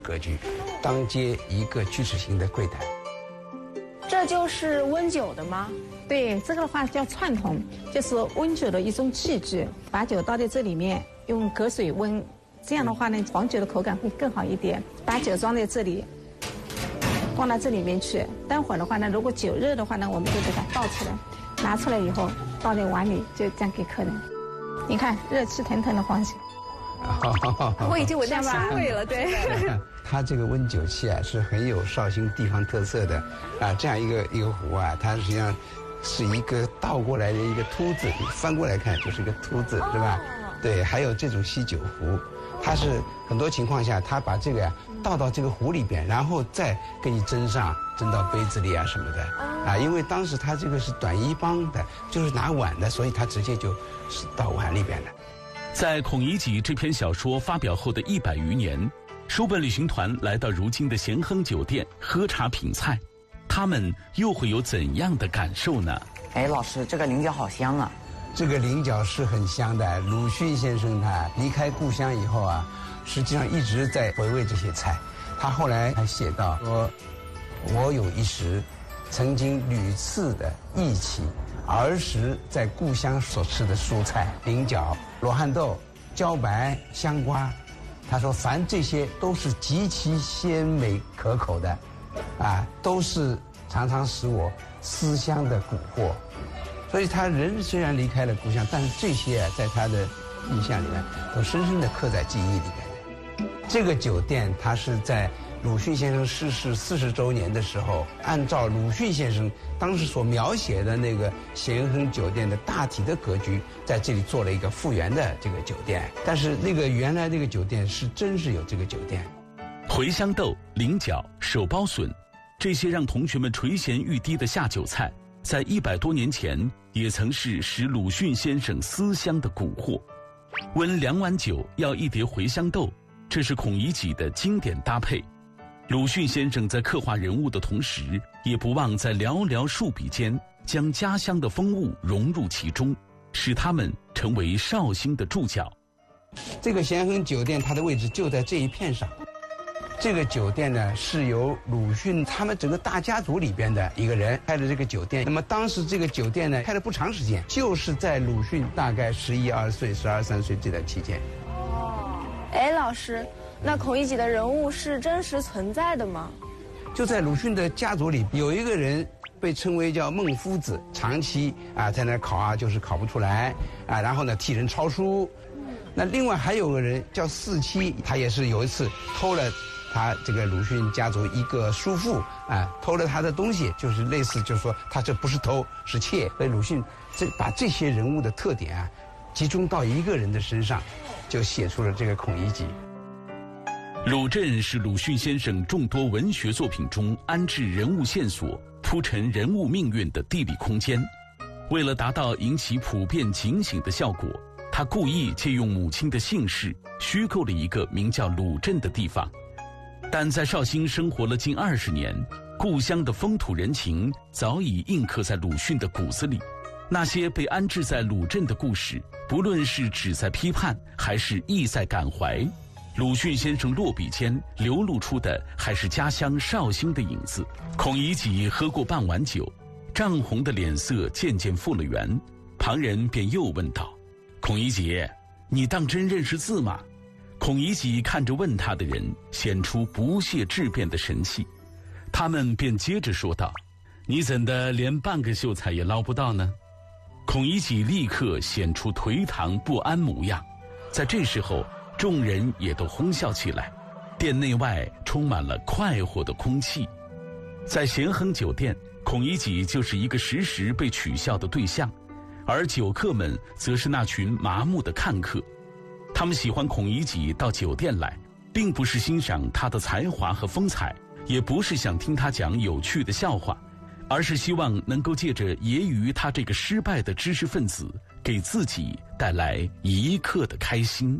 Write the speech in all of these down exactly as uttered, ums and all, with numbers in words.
格局，当街一个锯齿形的柜台。 这就是温酒的吗？ 对，这个的话叫串筒，就是温酒的一种器具。把酒倒在这里面，用隔水温，这样的话呢，黄酒的口感会更好一点。把酒装在这里，放到这里面去。待会儿的话呢，如果酒热的话呢，我们就给它倒出来，拿出来以后倒在碗里，就这样给客人。你看，热气腾腾的黄酒。 我已经闻到香味了，对。 它这个温酒器啊，是很有绍兴地方特色的啊。这样一个一个壶啊，它实际上是一个倒过来的一个凸字，你翻过来看就是一个凸字，是吧？对，还有这种吸酒壶，它是很多情况下，它把这个呀、啊、倒到这个壶里边，然后再给你斟上，斟到杯子里啊什么的啊。因为当时它这个是短衣帮的，就是拿碗的，所以它直接就是倒碗里边的。 在孔乙己这篇小说发表后的一百余年，书本旅行团来到如今的咸亨酒店喝茶品菜，他们又会有怎样的感受呢？ 哎，老师，这个菱角好香啊！ 这个菱角是很香的。鲁迅先生他离开故乡以后啊，实际上一直在回味这些菜。他后来还写到说：“我有一时，曾经屡次的忆起儿时在故乡所吃的蔬菜，菱角、罗汉豆、茭白、香瓜。”他说：“凡这些都是极其鲜美可口的，啊，都是常常使我思乡的蛊惑。”所以他人虽然离开了故乡，但是这些啊，在他的印象里面都深深地刻在记忆里面的。这个酒店，它是在鲁迅先生逝世四十周年的时候，按照鲁迅先生当时所描写的那个咸亨酒店的大体的格局，在这里做了一个复原的这个酒店。但是那个原来那个酒店是真是有这个酒店。 茴香豆、菱角、手包笋，这些让同学们垂涎欲滴的下酒菜，在一百多年前也曾是使鲁迅先生思乡的蛊惑。温两碗酒要一碟茴香豆，这是孔乙己的经典搭配。鲁迅先生在刻画人物的同时，也不忘在寥寥数笔间将家乡的风物融入其中，使他们成为绍兴的注脚。 这个咸亨酒店它的位置就在这一片上。这个酒店呢，是由鲁迅他们整个大家族里边的一个人开的这个酒店。那么当时这个酒店呢，开了不长时间，就是在鲁迅大概十一二岁、十二三岁这段期间。 哦，哎，老师，那孔乙己的人物是真实存在的吗？ 就在鲁迅的家族里，有一个人被称为叫孟夫子，长期啊在那考啊，就是考不出来啊，然后呢替人抄书。那另外还有个人叫四七，他也是有一次偷了他这个鲁迅家族一个叔父啊，偷了他的东西，就是类似就是说他这不是偷是窃。所以鲁迅这把这些人物的特点啊集中到一个人的身上，就写出了这个孔乙己。 鲁镇是鲁迅先生众多文学作品中安置人物线索、铺陈人物命运的地理空间。为了达到引起普遍警醒的效果，他故意借用母亲的姓氏，虚构了一个名叫鲁镇的地方。但在绍兴生活了近二十年，故乡的风土人情早已印刻在鲁迅的骨子里。那些被安置在鲁镇的故事，不论是旨在批判，还是意在感怀，鲁迅先生落笔间流露出的还是家乡绍兴的影子。孔乙己喝过半碗酒，涨红的脸色渐渐复了原，旁人便又问道：“孔乙己，你当真认识字吗？”孔乙己看着问他的人，显出不屑质辩的神气。他们便接着说道：“你怎的连半个秀才也捞不到呢？”孔乙己立刻显出颓唐不安模样。在这时候，众人也都哄笑起来，店内外充满了快活的空气。在咸亨酒店，孔乙己就是一个时时被取笑的对象，而酒客们则是那群麻木的看客。他们喜欢孔乙己到酒店来，并不是欣赏他的才华和风采，也不是想听他讲有趣的笑话，而是希望能够借着揶揄他这个失败的知识分子，给自己带来一刻的开心。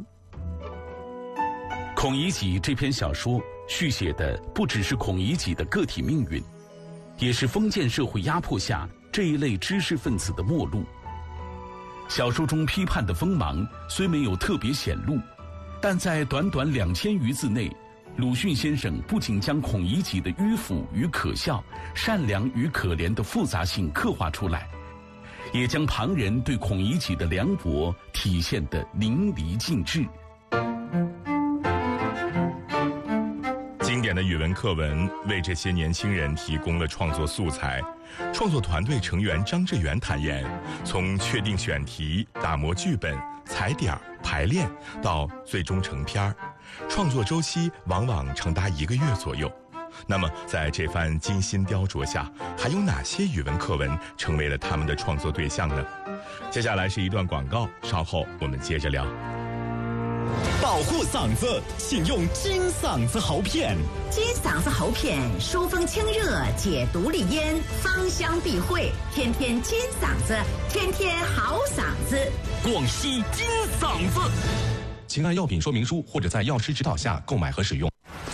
孔乙己这篇小说续写的不只是孔乙己的个体命运，也是封建社会压迫下这一类知识分子的末路。小说中批判的锋芒虽没有特别显露，但在短短两千余字内， 鲁迅先生不仅将孔乙己的迂腐与可笑、善良与可怜的复杂性刻画出来，也将旁人对孔乙己的凉薄体现得淋漓尽致。 经典的语文课文为这些年轻人提供了创作素材。创作团队成员张志远坦言，从确定选题、打磨剧本、踩点、排练到最终成片，创作周期往往长达一个月左右。那么在这番精心雕琢下，还有哪些语文课文成为了他们的创作对象呢？接下来是一段广告，稍后我们接着聊。 保护嗓子，请用金嗓子喉片。 金嗓子喉片疏风清热，解毒利咽，芳香避秽，天天金嗓子，天天好嗓子。 广西金嗓子，请按药品说明书或者在药师指导下购买和使用。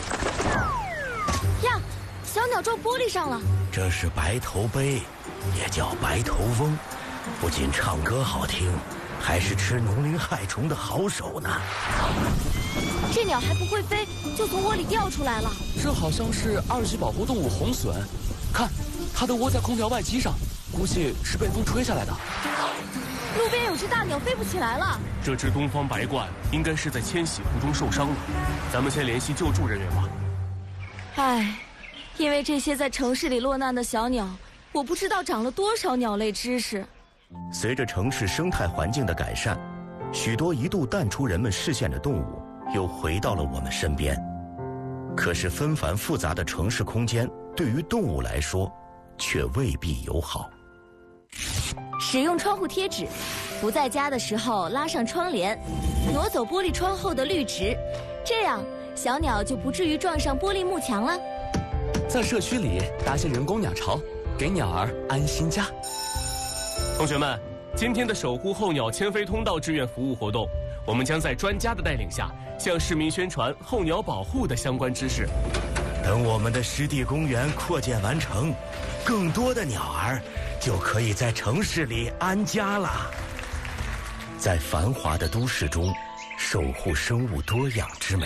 呀，小鸟撞玻璃上了。 这是白头鹎，也叫白头翁，不仅唱歌好听，还是吃农林害虫的好手呢。 这鸟还不会飞，就从窝里掉出来了。 这好像是二级保护动物红隼，看，它的窝在空调外机上，估计是被风吹下来的。 路边有只大鸟飞不起来了。 这只东方白鹳应该是在迁徙途中受伤了，咱们先联系救助人员吧。 唉，因为这些在城市里落难的小鸟，我不知道长了多少鸟类知识。 随着城市生态环境的改善，许多一度淡出人们视线的动物又回到了我们身边。可是纷繁复杂的城市空间对于动物来说却未必友好。 使用窗户贴纸，不在家的时候拉上窗帘，挪走玻璃窗后的绿植，这样小鸟就不至于撞上玻璃幕墙了。 在社区里搭些人工鸟巢，给鸟儿安心家。 同学们，今天的守护候鸟迁飞通道志愿服务活动，我们将在专家的带领下，向市民宣传候鸟保护的相关知识。 等我们的湿地公园扩建完成，更多的鸟儿就可以在城市里安家了。在繁华的都市中，守护生物多样之美。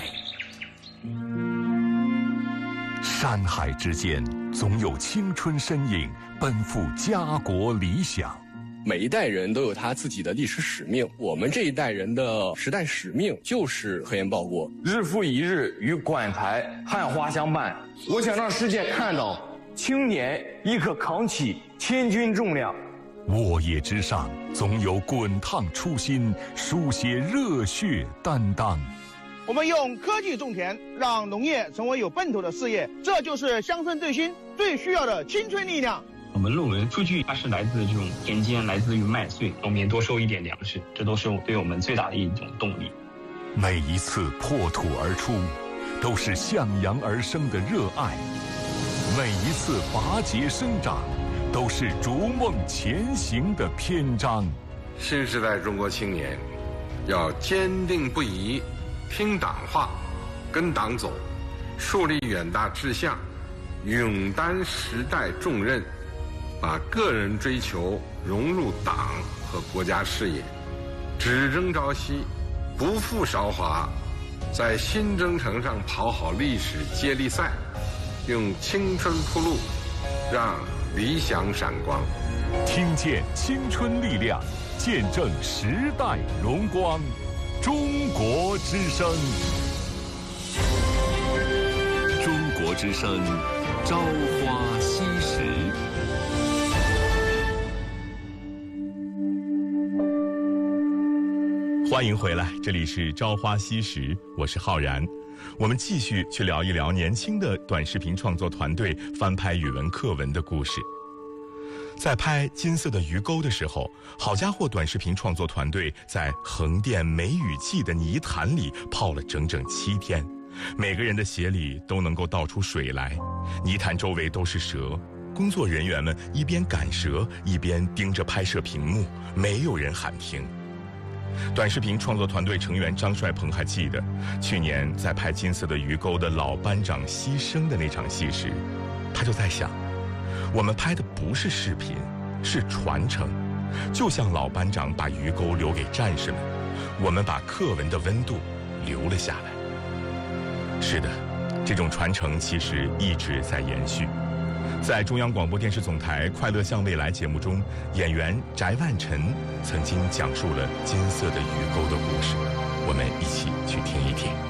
山海之间，总有青春身影奔赴家国理想。 每一代人都有他自己的历史使命，我们这一代人的时代使命就是科研报国。 日复一日与馆台汉花相伴，我想让世界看到青年亦可扛起千钧重量。 沃野之上，总有滚烫初心，书写热血担当。 我们用科技种田，让农业成为有奔头的事业，这就是乡村振兴最需要的青春力量。 我们论文数据它是来自这种田间，来自于麦穗，农民多收一点粮食，这都是对我们最大的一种动力。 每一次破土而出，都是向阳而生的热爱；每一次拔节生长，都是逐梦前行的篇章。 新时代中国青年要坚定不移听党话，跟党走，树立远大志向，勇担时代重任，把个人追求融入党和国家事业，只争朝夕，不负韶华，在新征程上跑好历史接力赛，用青春铺路，让理想闪光。 听见青春力量，见证时代荣光。中国之声， 中国之声，朝花夕拾。 欢迎回来，这里是朝花夕拾，我是浩然。我们继续去聊一聊年轻的短视频创作团队翻拍语文课文的故事。在拍《金色的鱼钩》的时候，好家伙短视频创作团队在横店梅雨季的泥潭里泡了整整七天，每个人的鞋里都能够倒出水来，泥潭周围都是蛇，工作人员们一边赶蛇一边盯着拍摄屏幕，没有人喊停。短视频创作团队成员张帅鹏还记得，去年在拍《金色的鱼钩》的老班长牺牲的那场戏时，他就在想，我们拍的不是视频，是传承。就像老班长把鱼钩留给战士们，我们把课文的温度留了下来。是的， 这种传承其实一直在延续。在中央广播电视总台《快乐向未来》节目中，演员翟万晨曾经讲述了金色的鱼钩的故事，我们一起去听一听。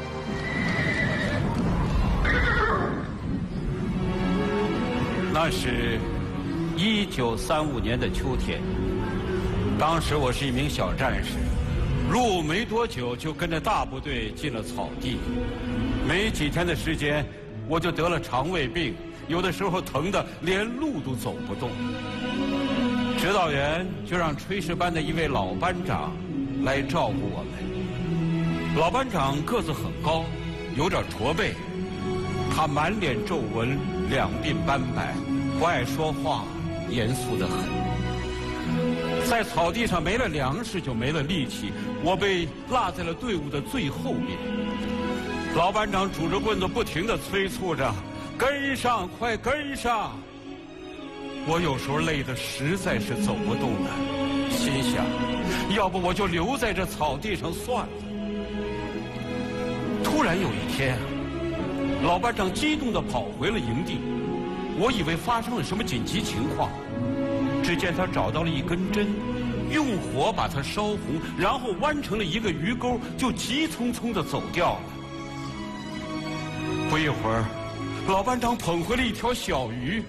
那是一九三五年的秋天，当时我是一名小战士，入伍没多久就跟着大部队进了草地，没几天的时间我就得了肠胃病，有的时候疼得连路都走不动。指导员就让炊事班的一位老班长来照顾我们。老班长个子很高，有点驼背，他满脸皱纹，两鬓斑白，不爱说话，严肃得很。在草地上没了粮食就没了力气，我被落在了队伍的最后面。老班长拄着棍子不停地催促着，跟上，快跟上！我有时候累得实在是走不动了，心想，要不我就留在这草地上算了。突然有一天，老班长激动地跑回了营地，我以为发生了什么紧急情况。只见他找到了一根针，用火把它烧红，然后弯成了一个鱼钩，就急匆匆地走掉了。不一会儿，老班长捧回了一条小鱼。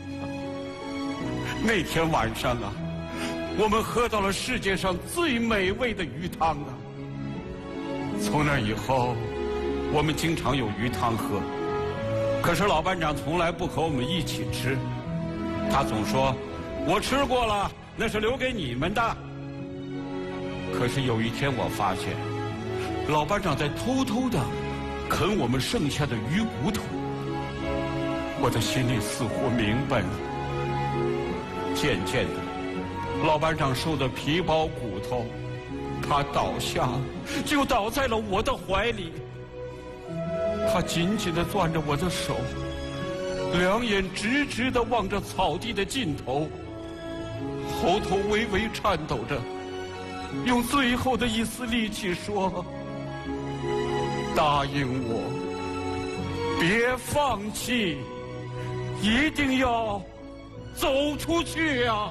那天晚上啊，我们喝到了世界上最美味的鱼汤啊！从那以后，我们经常有鱼汤喝。可是老班长从来不和我们一起吃，他总说：“我吃过了，那是留给你们的。”可是有一天我发现，老班长在偷偷的啃我们剩下的鱼骨头。我的心里似乎明白了。渐渐的，老班长瘦得皮包骨头，他倒下了，就倒在了我的怀里。他紧紧地攥着我的手，两眼直直地望着草地的尽头，喉头微微颤抖着，用最后的一丝力气说：“答应我，别放弃，一定要走出去呀！”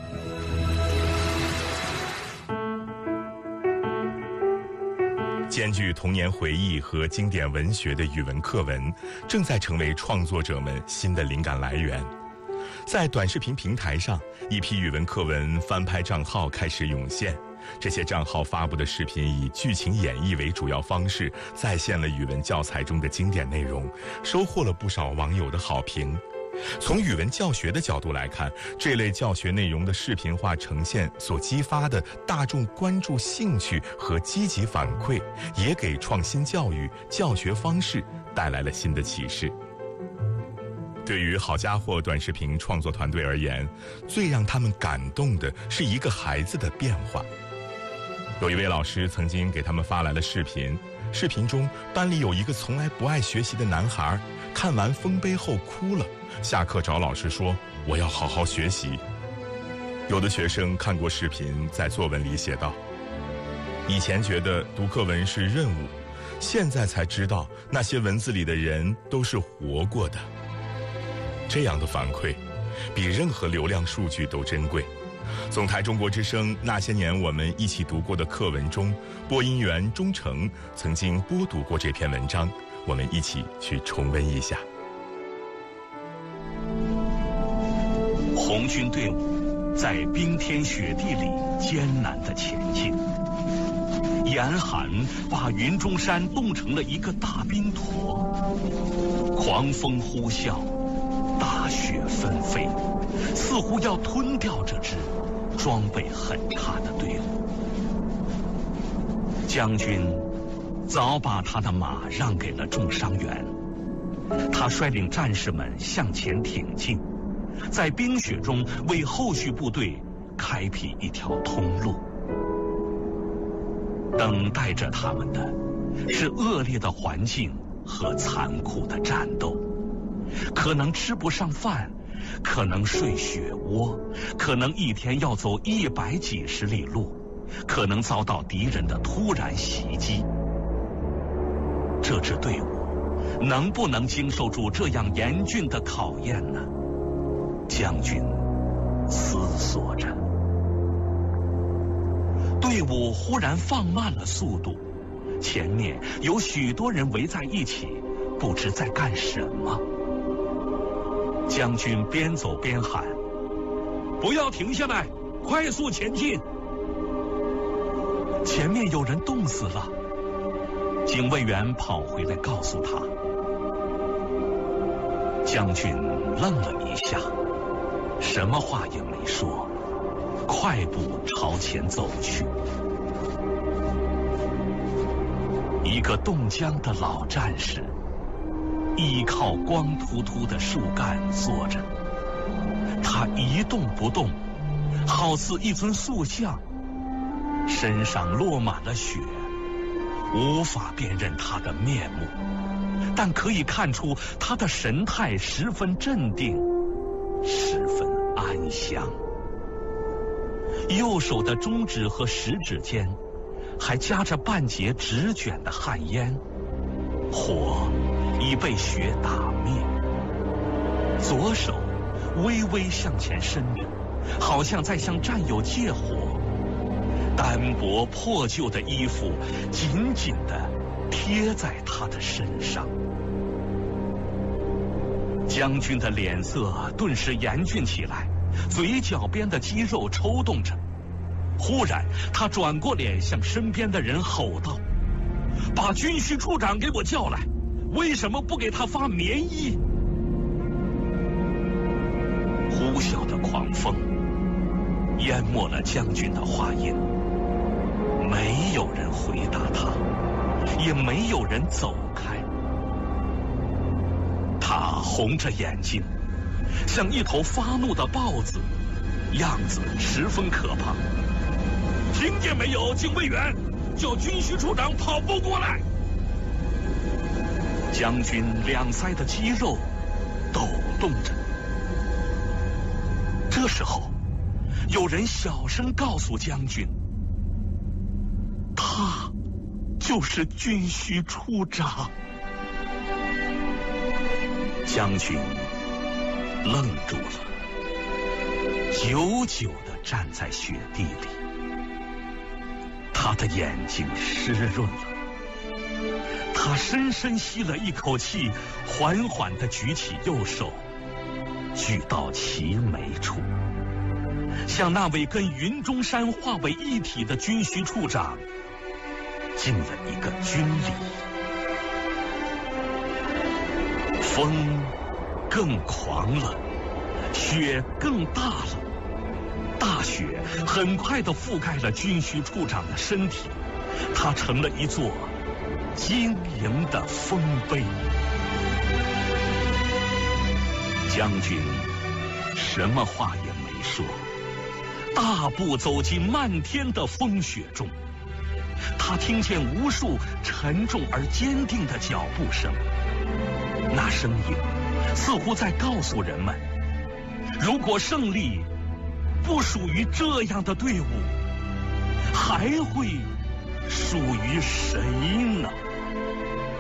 兼具童年回忆和经典文学的语文课文，正在成为创作者们新的灵感来源。在短视频平台上，一批语文课文翻拍账号开始涌现。这些账号发布的视频以剧情演绎为主要方式，再现了语文教材中的经典内容，收获了不少网友的好评。从语文教学的角度来看，这类教学内容的视频化呈现所激发的大众关注兴趣和积极反馈，也给创新教育教学方式带来了新的启示。对于好家伙短视频创作团队而言，最让他们感动的是一个孩子的变化。有一位老师曾经给他们发来了视频，视频中班里有一个从来不爱学习的男孩，看完丰碑后哭了，下课找老师说：“我要好好学习。”有的学生看过视频，在作文里写道：“以前觉得读课文是任务，现在才知道那些文字里的人都是活过的。”这样的反馈，比任何流量数据都珍贵。总台中国之声那些年我们一起读过的课文中，播音员钟诚曾经播读过这篇文章，我们一起去重温一下。 红军队伍在冰天雪地里艰难地前进，严寒把云中山冻成了一个大冰坨，狂风呼啸，大雪纷飞，似乎要吞掉这支装备很差的队伍。将军早把他的马让给了重伤员，他率领战士们向前挺进，在冰雪中为后续部队开辟一条通路。等待着他们的是恶劣的环境和残酷的战斗，可能吃不上饭，可能睡雪窝，可能一天要走一百几十里路，可能遭到敌人的突然袭击。这支队伍能不能经受住这样严峻的考验呢？将军思索着。队伍忽然放慢了速度，前面有许多人围在一起，不知在干什么。将军边走边喊：“不要停下来，快速前进！”前面有人冻死了，警卫员跑回来告诉他。将军愣了一下，什么话也没说，快步朝前走去。一个冻僵的老战士依靠光秃秃的树干坐着，他一动不动，好似一尊塑像，身上落满了雪，无法辨认他的面目，但可以看出他的神态十分镇定，十分安详。右手的中指和食指间还夹着半截直卷的旱烟，火已被雪打灭。左手微微向前伸着，好像在向战友借火。单薄破旧的衣服紧紧地贴在他的身上。将军的脸色顿时严峻起来，嘴角边的肌肉抽动着。忽然他转过脸向身边的人吼道：“把军需处长给我叫来，为什么不给他发棉衣？”呼啸的狂风淹没了将军的话音，没有人回答他，也没有人走开。他红着眼睛，像一头发怒的豹子，样子十分可怕。听见没有，警卫员？叫军需处长跑步过来！将军两腮的肌肉抖动着。这时候，有人小声告诉将军，他就是军需处长。将军愣住了，久久地站在雪地里。他的眼睛湿润了，他深深吸了一口气，缓缓地举起右手，举到齐眉处，向那位跟云中山化为一体的军需处长敬了一个军礼。风更狂了，雪更大了，大雪很快地覆盖了军需处长的身体，他成了一座晶莹的丰碑。将军什么话也没说，大步走进漫天的风雪中。他听见无数沉重而坚定的脚步声，那声音似乎在告诉人们，如果胜利不属于这样的队伍，还会属于谁呢？